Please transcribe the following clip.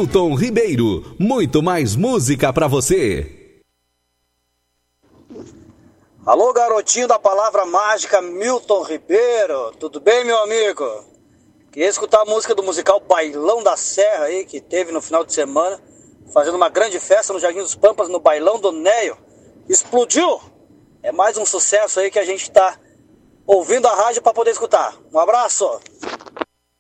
Milton Ribeiro, muito mais música pra você. Alô, garotinho da palavra mágica Milton Ribeiro, tudo bem, meu amigo? Queria escutar a música do musical Bailão da Serra aí, que teve no final de semana, fazendo uma grande festa no Jardim dos Pampas, no Bailão do Neio. Explodiu! É mais um sucesso aí que a gente tá ouvindo a rádio para poder escutar. Um abraço!